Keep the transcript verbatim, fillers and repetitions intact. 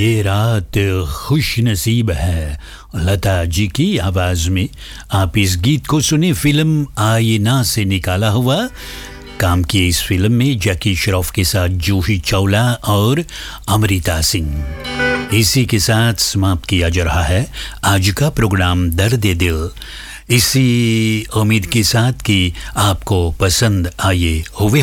ये रात खुश नसीब है, लता जी की आवाज़ में आप इस गीत को सुने फिल्म आईना से निकाला हुआ। काम किए इस फिल्म में जैकी श्रॉफ के साथ जूही चावला और अमृता सिंह। इसी के साथ समाप्त किया जा रहा है आज का प्रोग्राम दर्द दिल, इसी उम्मीद के साथ कि आपको पसंद आए हुए